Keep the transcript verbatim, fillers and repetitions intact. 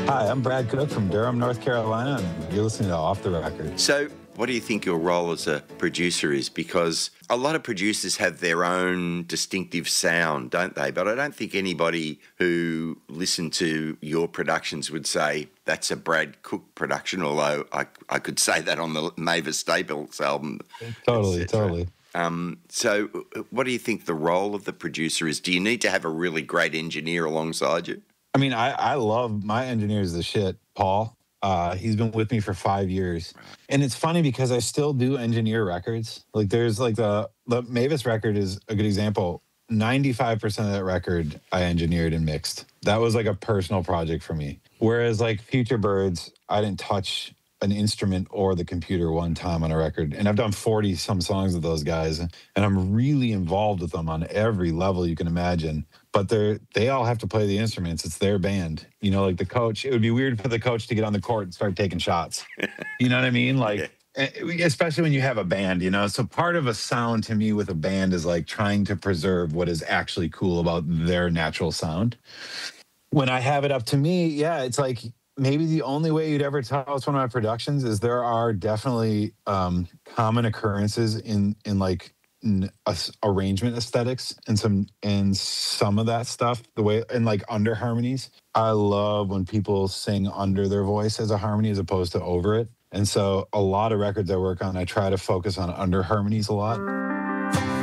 Hi, I'm Brad Cook from Durham, North Carolina, and you're listening to Off the Record. So, what do you think your role as a producer is? Because a lot of producers have their own distinctive sound, don't they? But I don't think anybody who listened to your productions would say that's a Brad Cook production, although I, I could say that on the Mavis Staples album. Totally, totally. Um, so what do you think the role of the producer is? Do you need to have a really great engineer alongside you? I mean, I, I love my engineer's the shit, Paul. Uh, he's been with me for five years. And it's funny because I still do engineer records. Like there's like the, the Mavis record is a good example. ninety-five percent of that record I engineered and mixed. That was like a personal project for me. Whereas like Future Birds, I didn't touch an instrument or the computer one time on a record. And I've done forty some songs with those guys. And I'm really involved with them on every level you can imagine. But they're, they all have to play the instruments. It's their band. You know, like the coach, it would be weird for the coach to get on the court and start taking shots. You know what I mean? Like, yeah. Especially when you have a band, you know? So part of a sound to me with a band is like trying to preserve what is actually cool about their natural sound. When I have it up to me, yeah, it's like maybe the only way you'd ever tell it's one of my productions is there are definitely um, common occurrences in, in like, arrangement aesthetics and some and some of that stuff, the way and like under harmonies. I love when people sing under their voice as a harmony as opposed to over it. And so a lot of records I work on, I try to focus on under harmonies a lot.